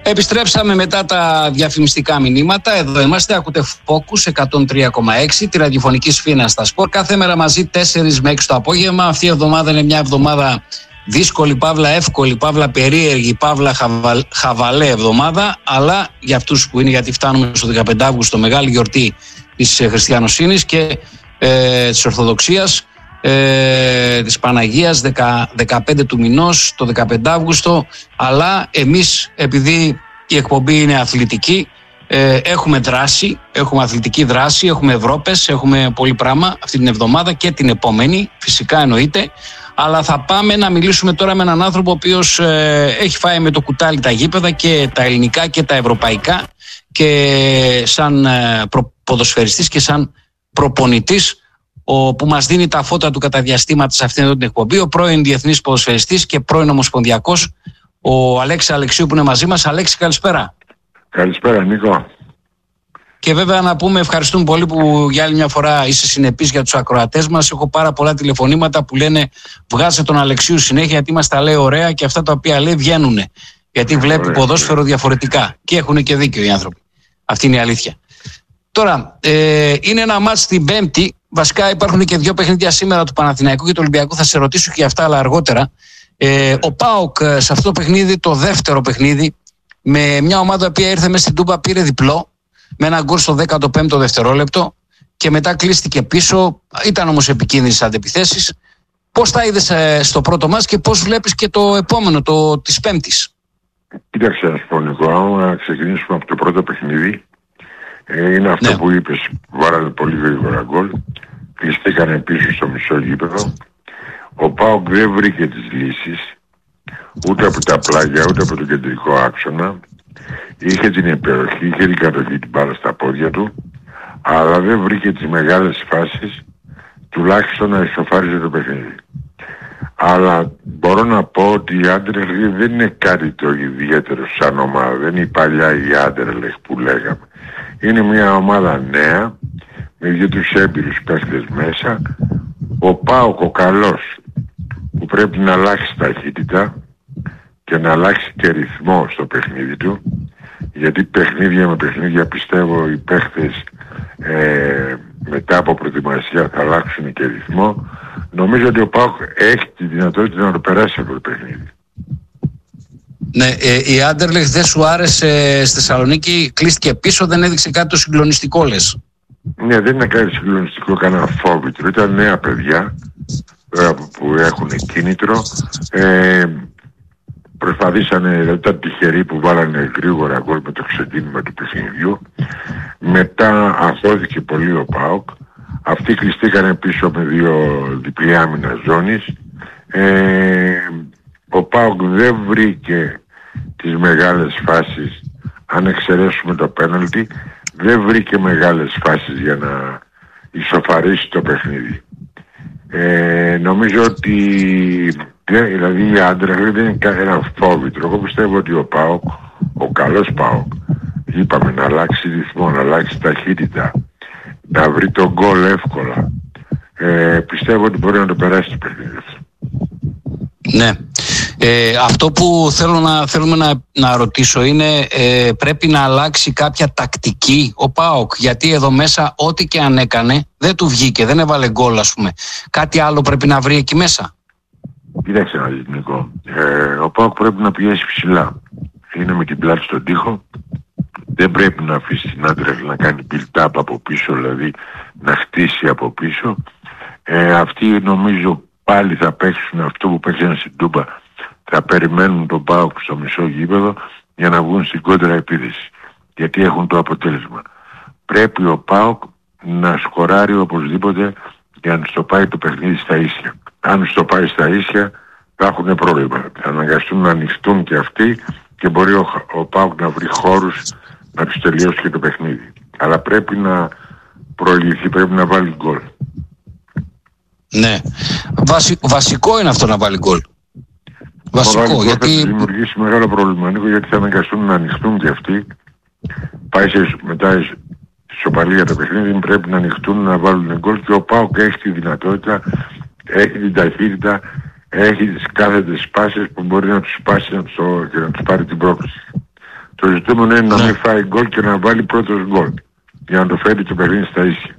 Επιστρέψαμε μετά τα διαφημιστικά μηνύματα. Εδώ είμαστε, ακούτε Focus 103,6, τη ραδιοφωνική σφήνα στα σπορ. Κάθε μέρα μαζί 4 με 6 το απόγευμα. Αυτή η εβδομάδα είναι μια εβδομάδα δύσκολη, παύλα εύκολη, παύλα περίεργη, παύλα χαβαλέ εβδομάδα. Αλλά για αυτούς που είναι, γιατί φτάνουμε στο 15 Αύγουστο, μεγάλη γιορτή της χριστιανοσύνης και της Ορθοδοξίας, της Παναγίας, 15 του μηνός, το 15 Αύγουστο. Αλλά εμείς, επειδή η εκπομπή είναι αθλητική, έχουμε δράση, έχουμε αθλητική δράση, έχουμε Ευρώπες, έχουμε πολύ πράγμα αυτή την εβδομάδα και την επόμενη, φυσικά εννοείται. Αλλά θα πάμε να μιλήσουμε τώρα με έναν άνθρωπο ο οποίος έχει φάει με το κουτάλι τα γήπεδα και τα ελληνικά και τα ευρωπαϊκά, και σαν ποδοσφαιριστής και σαν προπονητής, που μας δίνει τα φώτα του κατά διαστήματα σε αυτήν την εκπομπή, ο πρώην διεθνής ποδοσφαιριστής και πρώην ομοσπονδιακός, ο Αλέξης Αλεξίου, που είναι μαζί μας. Αλέξη, καλησπέρα. Καλησπέρα, Νίκο. Και βέβαια να πούμε ευχαριστούμε πολύ που για άλλη μια φορά είσαι συνεπής για τους ακροατές μας. Έχω πάρα πολλά τηλεφωνήματα που λένε βγάζε τον Αλεξίου συνέχεια, γιατί μας τα λέει ωραία και αυτά τα οποία λέει βγαίνουν. Γιατί βλέπει ποδόσφαιρο διαφορετικά. Και έχουν και δίκιο οι άνθρωποι. Αυτή είναι η αλήθεια. Τώρα, είναι ένα μάτς την Πέμπτη. Βασικά υπάρχουν και δύο παιχνίδια σήμερα του Παναθηναϊκού και του Ολυμπιακού. Θα σε ρωτήσω και για αυτά, αλλά αργότερα. Ο ΠΑΟΚ σε αυτό το παιχνίδι, το δεύτερο παιχνίδι, με μια ομάδα που ήρθε μέσα στην Τούμπα, πήρε διπλό, με ένα γκολ στο 15ο δευτερόλεπτο και μετά κλείστηκε πίσω. Ήταν όμως επικίνδυνες αντεπιθέσεις. Πώς τα είδες στο πρώτο μας και πώς βλέπεις και το επόμενο, της Πέμπτης? Κοίταξε, να σου πω, Νικό, να ξεκινήσουμε από το πρώτο παιχνίδι. Είναι αυτό που είπες, βάλανε πολύ γρήγορα γκολ, κλειστήκανε πίσω στο μισό γήπεδο. Ο ΠΑΟΚ δεν βρήκε τις λύσεις, ούτε από τα πλάγια, ούτε από τον κεντρικό άξονα. Είχε την υπεροχή, είχε την κατοχή την μπάλα στα πόδια του, αλλά δεν βρήκε τις μεγάλες φάσεις, τουλάχιστον να ισοφάριζε το παιχνίδι. Αλλά μπορώ να πω ότι η Άντερλεχτ δεν είναι κάτι το ιδιαίτερο σαν ομάδα, δεν είναι η παλιά η Άντερλεχτ που λέγαμε. Είναι μια ομάδα νέα, με δύο-τρεις έμπειρους παίχτες μέσα. Ο ΠΑΟΚ ο καλός, που πρέπει να αλλάξει ταχύτητα και να αλλάξει και ρυθμό στο παιχνίδι του, γιατί παιχνίδια με παιχνίδια πιστεύω οι παίχτες μετά από προετοιμασία θα αλλάξουν και ρυθμό. Νομίζω ότι ο ΠΑΟΚ έχει τη δυνατότητα να το περάσει από το παιχνίδι. Ναι, η Άντερλεχτ δεν σου άρεσε στη Θεσσαλονίκη, κλείστηκε πίσω, δεν έδειξε κάτι το συγκλονιστικό, λες? Ναι, δεν είναι κάτι συγκλονιστικό, κανένα φόβητρο. Ήταν νέα παιδιά που έχουν κίνητρο. Προσπαθήσανε, δηλαδή ήταν τυχεροί που βάλανε γρήγορα γκολ με το ξεκίνημα του παιχνιδιού. Μετά αφώθηκε πολύ ο ΠΑΟΚ. Αυτοί κλειστήκανε πίσω με δύο διπλή άμυνα ζώνης. Ο ΠΑΟΚ δεν βρήκε τις μεγάλες φάσεις, αν εξαιρέσουμε το πέναλτι, δεν βρήκε μεγάλες φάσεις για να ισοφαρίσει το παιχνίδι. Νομίζω ότι δηλαδή η Άντερλεχτ δεν είναι ένα φόβητρο. Εγώ πιστεύω ότι ο ΠΑΟΚ, ο καλός ΠΑΟΚ, είπαμε να αλλάξει ρυθμό, να αλλάξει ταχύτητα, να βρει τον γκολ εύκολα. Πιστεύω ότι μπορεί να το περάσει το παιχνίδι αυτό. Ναι. Αυτό που θέλουμε να ρωτήσω είναι πρέπει να αλλάξει κάποια τακτική ο ΠΑΟΚ, γιατί εδώ μέσα ό,τι και αν έκανε δεν του βγήκε, δεν έβαλε γκολ, ας πούμε. Κάτι άλλο πρέπει να βρει εκεί μέσα? Κοίταξε να δεις, Νικό, ο ΠΑΟΚ πρέπει να πιέσει ψηλά. Είναι με την πλάτη στον τοίχο, δεν πρέπει να αφήσει την Άντερλεχτ να κάνει build-up από πίσω, δηλαδή να χτίσει από πίσω. Αυτοί νομίζω πάλι θα παίξουν αυτό που παίξαν στην Τούμπα. Θα περιμένουν τον ΠΑΟΚ στο μισό γήπεδο για να βγουν στην κόντρα επίθεση. Γιατί έχουν το αποτέλεσμα. Πρέπει ο ΠΑΟΚ να σκοράρει οπωσδήποτε για να στο πάει το παιχνίδι στα ίσια. Αν στο πάει στα ίσια θα έχουν πρόβλημα. Θα αναγκαστούν να ανοιχτούν και αυτοί και μπορεί ο ΠΑΟΚ να βρει χώρους να τους τελειώσει και το παιχνίδι. Αλλά πρέπει να προηγηθεί, πρέπει να βάλει γκολ. Ναι. Βασικό είναι αυτό, να βάλει γκολ. Βασικό, γιατί θα δημιουργήσει μεγάλο πρόβλημα, Νίκο, γιατί θα αναγκαστούν να ανοιχτούν και αυτοί. Πάει μετά ισοπαλία για το παιχνίδι, πρέπει να ανοιχτούν, να βάλουν γκολ, και ο ΠΑΟΚ έχει τη δυνατότητα, έχει την ταχύτητα, έχει τις κάθετες σπάσεις που μπορεί να τους σπάσει και να τους πάρει την πρόκληση. Το ζητούμενο είναι να μην φάει γκολ και να βάλει πρώτος γκολ. Για να το φέρει το παιχνίδι στα ίσια.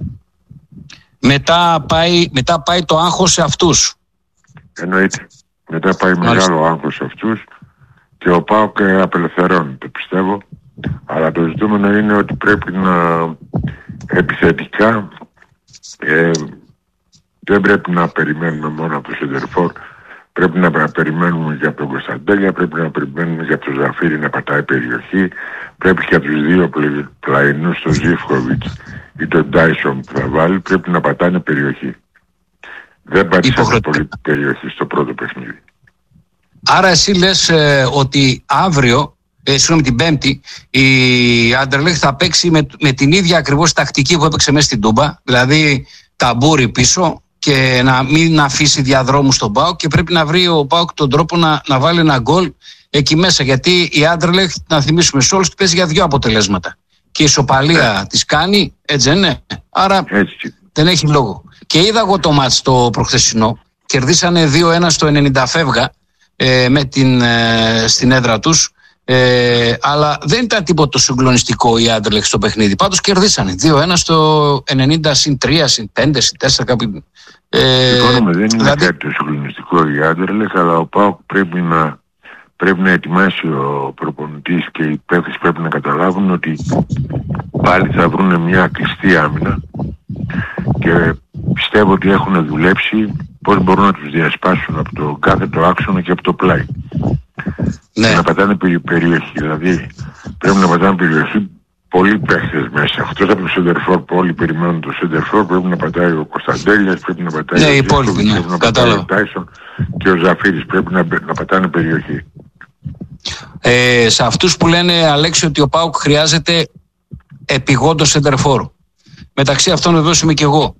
Μετά πάει το άγχος σε αυτούς. Εννοείται. Μετά πάει μεγάλο άγχος σε αυτούς και ο ΠΑΟΚ απελευθερώνεται, πιστεύω. Αλλά το ζητούμενο είναι ότι πρέπει να επιθετικά δεν πρέπει να περιμένουμε μόνο από το Σεντερφόρ. Πρέπει να περιμένουμε για τον Κωνσταντέλια, πρέπει να περιμένουμε για τον Ζαφίρι να πατάει περιοχή, πρέπει και από τους δύο πλαϊνούς, τον Ζίφκοβιτς ή τον Ντάισον που θα βάλει, πρέπει να πατάνε περιοχή. Δεν πατήσανε πολύ περιοχή στο πρώτο παιχνίδι. Άρα εσύ λες ότι αύριο, την Πέμπτη, η Άντερλεχτ θα παίξει με την ίδια ακριβώς τακτική που έπαιξε μέσα στην Τούμπα, δηλαδή ταμπούρι πίσω, και να μην αφήσει διαδρόμους στον ΠΑΟΚ, και πρέπει να βρει ο ΠΑΟΚ τον τρόπο να βάλει ένα γκολ εκεί μέσα, γιατί η Άντερλεχτ, να θυμίσουμε σε όλους, παίζει για 2 αποτελέσματα και η ισοπαλία της κάνει, έτσι δεν είναι? Άρα δεν έχει λόγο. Και είδα εγώ το μάτς το προχθεσινό, κερδίσανε 2-1 στο 90 φεύγα στην έδρα τους, αλλά δεν ήταν τίποτα συγκλονιστικό η Άντερλεχτ στο παιχνίδι. Πάντως κερδίσανε 2-1 στο 90 συν 3, συν 5, συν 4 κάπου. Συμφωνούμε, δεν είναι κάτι το συγκλονιστικό η Άντερλεχτ, αλλά ο ΠΑΟΚ πρέπει να ετοιμάσει ο προπονητής και οι παίκτες πρέπει να καταλάβουν ότι πάλι θα βρουν μια κλειστή άμυνα και πιστεύω ότι έχουν δουλέψει πώς μπορούν να τους διασπάσουν από το κάθετο άξονα και από το πλάι. Ναι. Και να πατάνε περιοχή, δηλαδή πρέπει να πατάνε περιοχή πολλοί παίχτες μέσα. Αυτός από το Σεντερφόρ που όλοι περιμένουν το Σεντερφόρ, πρέπει να πατάει ο Κωνσταντέλιας, πρέπει να πατάει ο Ζίσκοβιτς, πρέπει να πατάει ο Τάισον και ο Ζαφίρης, πρέπει να πατάνε περιοχή. Σε αυτούς που λένε, Αλέξη, ότι ο ΠΑΟΚ χρειάζεται επιγόντως Σεντερφόρ, μεταξύ αυτών εδώ είμαι και εγώ,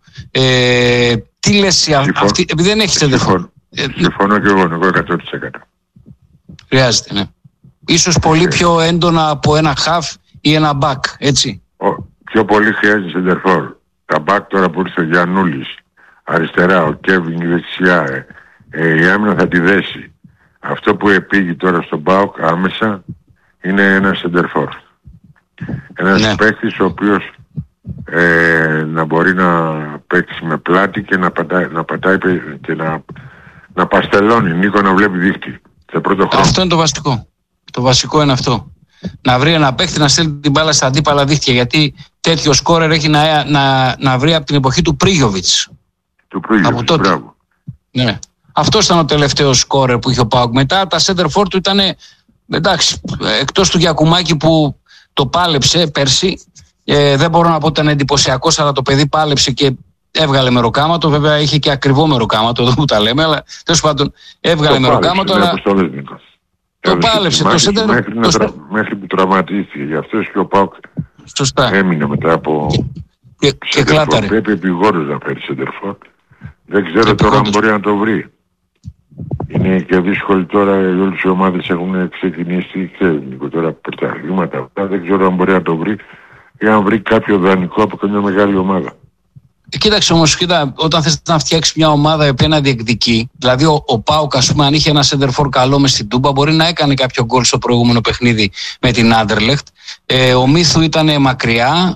τι λες αυτή, επειδή δεν έχει Σεντερφόρ? Συμφωνώ και εγώ 100%. Χρειάζεται, ναι. Ίσως πολύ πιο έντονα από ένα χαφ ή ένα μπακ, έτσι. Πιο πολύ χρειάζεται Σεντερφόρ. Τα μπακ τώρα που ήρθε ο Γιαννούλης αριστερά, ο Κέβιν δεξιά, η άμυνα θα τη δέσει. Αυτό που επήγει τώρα στον ΠΑΟΚ άμεσα είναι ένα Σεντερφόρ. Ένας παίκτης ο οποίος να μπορεί να παίξει με πλάτη και να πατάει και να παστελώνει, Νίκο, να βλέπει δίχτυ. Αυτό είναι το βασικό. Το βασικό είναι αυτό. Να βρει ένα παίχτη να στέλνει την μπάλα στα αντίπαλα δίχτυα. Γιατί τέτοιο σκόρερ έχει να βρει από την εποχή του Πρίγιοβιτς. Από τότε. Μπράβο. Ναι. Αυτό ήταν ο τελευταίος σκόρερ που είχε ο ΠΑΟΚ. Μετά τα center for του ήταν, εντάξει, εκτός του Γιακουμάκη που το πάλεψε πέρσι. Δεν μπορώ να πω ότι ήταν εντυπωσιακός, αλλά το παιδί πάλεψε και έβγαλε μεροκάματο. Βέβαια είχε και ακριβό μεροκάματο, εδώ που τα λέμε, αλλά τέλος πάντων έβγαλε μεροκάματο. Αλλά το πάλεψε. Μέχρι που τραυματίστηκε. Γι' αυτό και ο ΠΑΟΚ έμεινε μετά από. Και κλάταρε. Πρέπει επιγόντως να φέρει σεντερφόρ. Δεν ξέρω τώρα αν μπορεί να το βρει. Είναι και δύσκολο τώρα, όλες οι ομάδες έχουν ξεκινήσει και τώρα πρωταθλήματα. Δεν ξέρω αν μπορεί να το βρει ή αν βρει κάποιο δανεικό από καμιά μεγάλη ομάδα. Κοίταξε όμως, όταν θες να φτιάξεις μια ομάδα η οποία να διεκδικεί, δηλαδή ο ΠΑΟΚ, ας πούμε, αν είχε ένα σεντερφόρ καλό μες στην Τούμπα, μπορεί να έκανε κάποιο γκολ στο προηγούμενο παιχνίδι με την Άντερλεχτ. Ο Μίθου ήταν μακριά,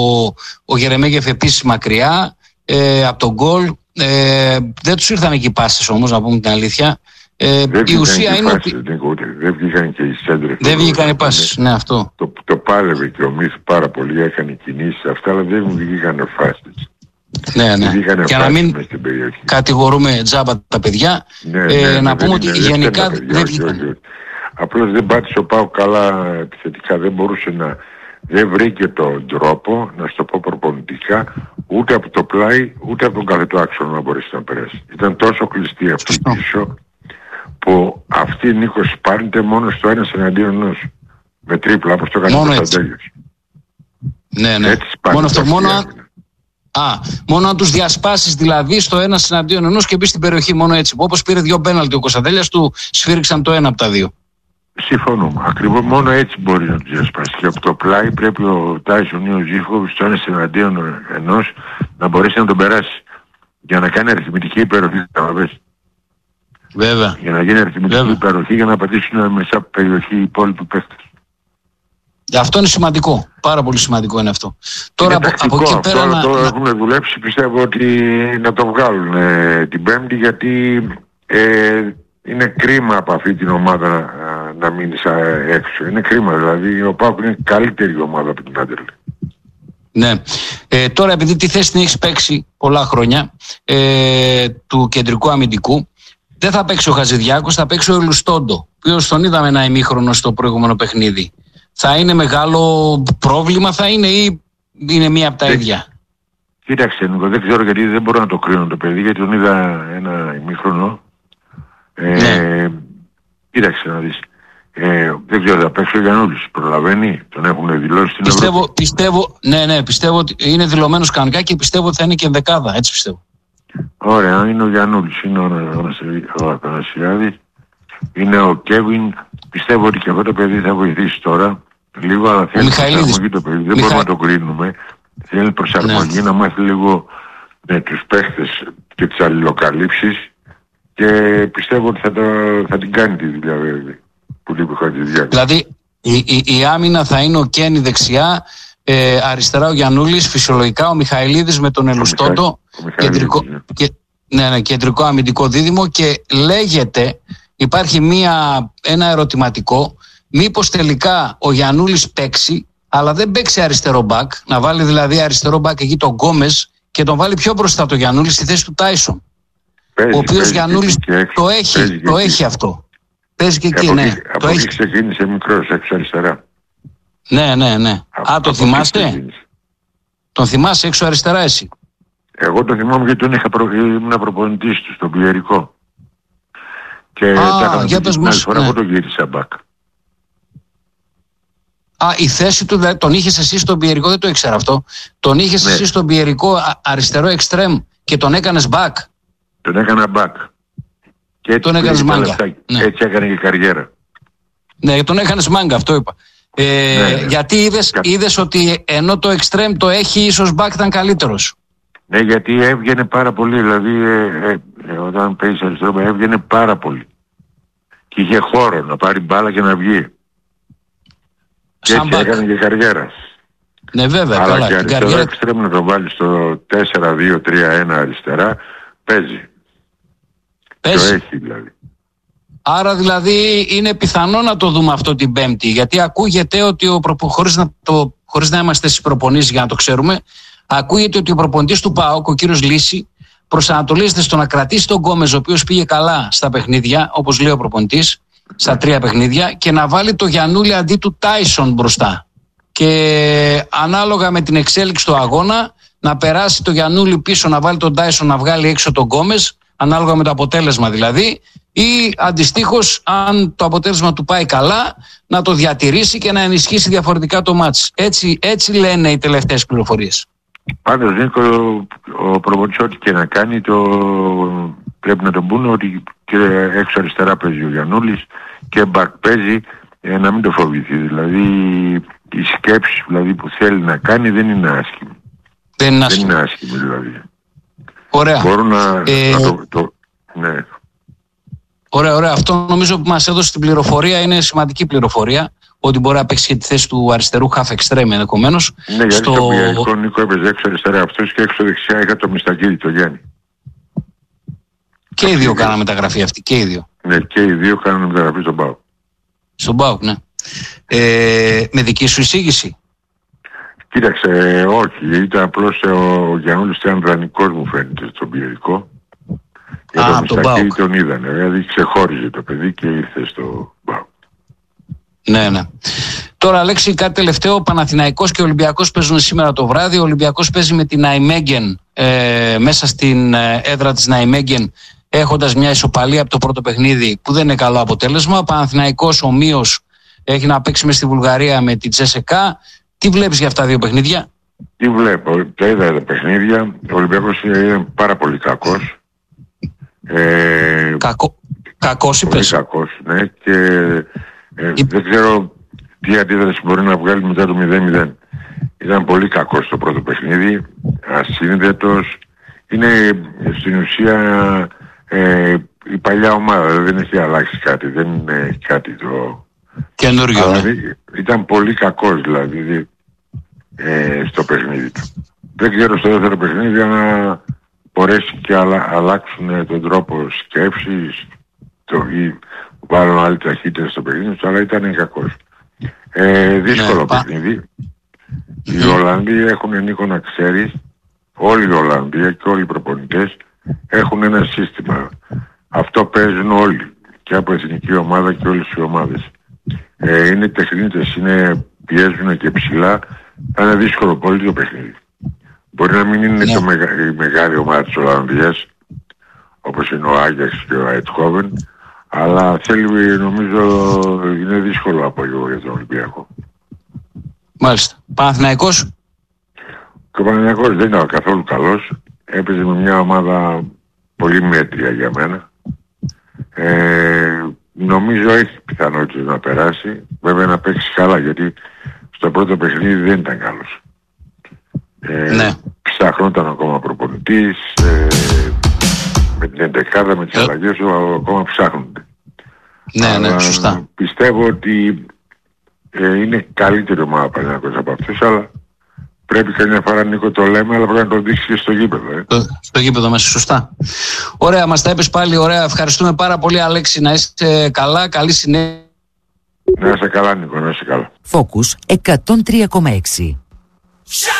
ο Γερεμέγεφ επίσης μακριά από τον γκολ. Δεν τους ήρθαν εκεί οι πάσες όμως, να πούμε την αλήθεια. Η ουσία είναι ότι δεν βγήκαν και οι σέντρες. Δεν βγήκαν οι πάσες, ναι, αυτό. Το πάλευε και ο Μίθου πάρα πολύ, έκανε κινήσεις αυτά, αλλά δεν βγήκαν φάσεις. Ναι. Για να μην κατηγορούμε τζάμπα τα παιδιά, να πούμε ότι γενικά δεν βγήκαν. Απλώς δεν πάτησε ο ΠΑΟΚ καλά επιθετικά, δεν μπορούσε να. Δεν βρήκε τον τρόπο, να στο πω προπονητικά, ούτε από το πλάι, ούτε από τον καθετό άξονα να μπορέσει να περάσει. Ήταν τόσο κλειστή αυτή πίσω, που αυτή, Νίκο, σπάρνεται μόνο στο ένας εναντίον ενός. Με τρίπλα, όπως το έκανε ο Κωνσταντέλιος. Ναι. Έτσι μόνο αυτό, μόνο αν τους διασπάσεις δηλαδή στο ένας εναντίον ενός και μπει στην περιοχή, μόνο έτσι. Όπως πήρε 2 πέναλτι ο Κωνσταντέλιας, του σφύριξαν το ένα από τα 2. Συμφωνούμε. Ακριβώς μόνο έτσι μπορεί να τους διασπάσει. Και από το πλάι πρέπει ο Τάισον ή ο Ζίφκοβιτς στο ένας εναντίον ενός να μπορέσει να τον περάσει. Για να κάνει αριθμητική υπεροχή. Βέβαια. Για να γίνει αριθμητική υπεροχή, για να πατήσουν μέσα από περιοχή οι υπόλοιποι παίχτες. Αυτό είναι σημαντικό. Πάρα πολύ σημαντικό είναι αυτό. Τώρα από εκεί πέρα. Τώρα έχουν δουλέψει, πιστεύω ότι να το βγάλουν την Πέμπτη, γιατί είναι κρίμα από αυτή την ομάδα να μείνει έξω. Είναι κρίμα, δηλαδή ο ΠΑΟΚ είναι καλύτερη ομάδα από την Άντερλεχτ. Ναι. Τώρα, επειδή τη θέση την έχεις παίξει πολλά χρόνια του κεντρικού αμυντικού, δεν θα παίξει ο Χατζηδιάκος, θα παίξει ο Ελουστόντο, ο οποίος τον είδαμε ένα ημίχρονο στο προηγούμενο παιχνίδι. Θα είναι μεγάλο πρόβλημα, θα είναι, ή είναι μία από τα ίδια? Κοίταξε, Νίκο, δεν ξέρω, γιατί δεν μπορώ να το κρίνω το παιδί, γιατί τον είδα ένα ημίχρονο. Ναι. Κοίταξε να δεις. Δεν ξέρω, θα παίξει ο Γιαννούλης, προλαβαίνει, τον έχουν δηλώσει στην Ευρώπη. Πιστεύω ότι είναι δηλωμένος κανονικά και πιστεύω ότι θα είναι και ενδεκάδα, έτσι πιστεύω. Ωραία, είναι ο Γιαννούλης, είναι ο Αθανασιάδης, είναι ο Κέβιν. Πιστεύω ότι και αυτό το παιδί θα βοηθήσει τώρα λίγο, αλλά θέλει προσαρμογή το παιδί. Δεν μπορούμε να το κρίνουμε. Θέλει προσαρμογή, να μάθει λίγο τους παίχτες και τις αλληλοκαλύψεις, και πιστεύω ότι θα την κάνει τη δουλειά, βέβαια, που λείπει ο Χατζηδιάκος. Δηλαδή η άμυνα θα είναι ο Κένι δεξιά, αριστερά ο Γιαννούλης, φυσιολογικά ο Μιχαηλίδης με τον Ελουστόντο, κεντρικό αμυντικό δίδυμο, και λέγεται, υπάρχει ένα ερωτηματικό, μήπως τελικά ο Γιαννούλης παίξει, αλλά δεν παίξει αριστερό μπακ, να βάλει δηλαδή αριστερό μπακ εκεί τον Γκόμες και τον βάλει πιο μπροστά το Γιαννούλη στη θέση του Τάισον. Ο οποίος Γιαννούλης το έχει αυτό. Παίζει και εκεί, ναι. Από εκεί ξεκίνησε μικρός, έξω αριστερά. Ναι. Το θυμάστε? Τον θυμάσαι έξω αριστερά εσύ? Εγώ τον θυμάμαι, γιατί ήμουν προπονητής του στον Πιερικό. Και την άλλη φορά εγώ τον γύρισα μπακ. Η θέση του, τον είχες εσύ στον Πιερικό, δεν το ήξερα αυτό. Τον είχες εσύ στον Πιερικό αριστερό εξτρέμ και τον έκανες μπακ? Τον έκανα μπακ. Και έτσι τον έκανες μάγκα. Ναι. Έτσι έκανε και καριέρα. Ναι, τον έκανες μάγκα, αυτό είπα. Γιατί είδες ότι ενώ το εξτρέμ το έχει, ίσως μπακ ήταν καλύτερος. Ναι, γιατί έβγαινε πάρα πολύ. Δηλαδή όταν παίζεις αριστερό έβγαινε πάρα πολύ. Και είχε χώρο να πάρει μπάλα και να βγει. Και έτσι έκανε και καριέρα. Ναι, βέβαια. Αλλά καλά, και αριστερό εξτρέμ να το βάλει στο 4-2-3-1 αριστερά, παίζει. Το έχει δηλαδή. Άρα δηλαδή είναι πιθανό να το δούμε αυτό την Πέμπτη, γιατί ακούγεται ότι χωρίς να είμαστε στις προπονήσεις για να το ξέρουμε, ακούγεται ότι ο προπονητής του ΠΑΟΚ, ο κύριος Λύση, προσανατολίζεται στο να κρατήσει τον Γκόμες, ο οποίος πήγε καλά στα παιχνίδια, όπως λέει ο προπονητής, στα 3 παιχνίδια, και να βάλει το Γιαννούλη αντί του Τάισον μπροστά. Και ανάλογα με την εξέλιξη του αγώνα, να περάσει το Γιαννούλη πίσω, να βάλει τον Τάισον, να βγάλει έξω τον Γκόμες, ανάλογα με το αποτέλεσμα δηλαδή, ή αντιστοίχως, αν το αποτέλεσμα του πάει καλά, να το διατηρήσει και να ενισχύσει διαφορετικά το μάτς. Έτσι λένε οι τελευταίες πληροφορίες. Πάντως, Νίκο, ο προπονητής ό,τι και να κάνει, πρέπει να τον πούνε ότι και έξω αριστερά παίζει ο Γιαννούλης και μπακ παίζει, να μην το φοβηθεί. Δηλαδή η σκέψη δηλαδή, που θέλει να κάνει δεν είναι άσχημη. Δεν είναι άσχημη δηλαδή. Ωραία. Μπορούν ναι. Ωραία. Αυτό νομίζω που μας έδωσε την πληροφορία είναι σημαντική πληροφορία. Ότι μπορεί να παίξει και τη θέση του αριστερού half extreme ενδεχομένως. Ναι, γιατί στο Πιερικό, Νίκο, έπαιζε έξω αριστερά αυτός και έξω δεξιά είχα το Μιστακίδη, το Γιάννη. Και οι δύο κάναμε μεταγραφή αυτή, και οι δύο. Ναι, και οι δύο κάναμε μεταγραφή στον ΠΑΟΚ. Στον ΠΑΟΚ, ναι. Με δική σου εισήγηση? Κοίταξε, όχι. Ήταν απλώς ο Γιαννούλης ήταν δανεικός, μου φαίνεται, στον Πιερικό. Για τον Μιστακίδη τον είδανε. Δηλαδή ξεχώριζε το παιδί και ήρθε στο ΠΑΟΚ. Ναι. Τώρα, Αλέξη, κάτι τελευταίο. Ο Παναθηναϊκός και ο Ολυμπιακός παίζουν σήμερα το βράδυ. Ο Ολυμπιακός παίζει με την Ναϊμέγγεν μέσα στην έδρα της Ναϊμέγγεν, έχοντας μια ισοπαλία από το πρώτο παιχνίδι που δεν είναι καλό αποτέλεσμα. Ο Παναθηναϊκός ομοίως έχει να παίξει μες στη Βουλγαρία με την Τσέσεκα. Τι βλέπεις για αυτά τα δύο παιχνίδια? Τι βλέπω? Τα είδα τα παιχνίδια. Ο Ολυμπιακός είναι πάρα πολύ κακός. Κακός είπες? Πολύ κακός, ναι. Και δεν ξέρω τι αντίδραση μπορεί να βγάλει μετά το 0-0. Ήταν πολύ κακός στο πρώτο παιχνίδι, ασύνδετος. Είναι στην ουσία η παλιά ομάδα, δεν έχει αλλάξει κάτι, δεν είναι κάτι το καινούργιο. Αλλά ήταν πολύ κακός δηλαδή στο παιχνίδι του. Δεν ξέρω στο δεύτερο παιχνίδι να μπορέσει και αλλάξουν τον τρόπο σκέψης ή βάλουν άλλη ταχύτητα στο παιχνίδι του, αλλά ήταν κακός. Δύσκολο παιχνίδι. Οι Ολλανδοί έχουν, Νίκο, να ξέρεις, όλοι οι Ολλανδοί και όλοι οι προπονητές έχουν ένα σύστημα. Αυτό παίζουν όλοι, και από εθνική ομάδα και όλες οι ομάδες. Είναι τεχνίτες, πιέζουν και ψηλά. Θα είναι δύσκολο πολύ το παιχνίδι. Μπορεί να μην είναι η μεγάλη ομάδα της Ολλανδίας, όπως είναι ο Άγιαξ και ο Αιτχόβεν, αλλά θέλει, νομίζω, είναι δύσκολο απόγευμα για τον Ολυμπιακό. Μάλιστα. Παναθηναϊκός. Και ο Παναθηναϊκός δεν ήταν καθόλου καλός. Έπαιζε με μια ομάδα πολύ μέτρια για μένα. Νομίζω έχει πιθανότητες να περάσει. Βέβαια να παίξει καλά, γιατί στο πρώτο παιχνίδι δεν ήταν καλός. Ψάχνονταν ακόμα προπονητής, με την εντεκάδα, με τις αλλαγές ακόμα ψάχνονται. Ναι, σωστά. Πιστεύω ότι είναι καλύτερη ομάδα Παναθηναϊκός από αυτούς, αλλά πρέπει καμιά φορά, Νίκο, το λέμε, αλλά πρέπει να το δείξει και στο γήπεδο. Στο γήπεδο μέσα, σωστά. Ωραία, μας τα είπες πάλι, ωραία. Ευχαριστούμε πάρα πολύ, Αλέξη. Να είστε καλά, καλή συνέχεια. Να είστε καλά, Νίκο, να είστε καλά. Focus 103,6.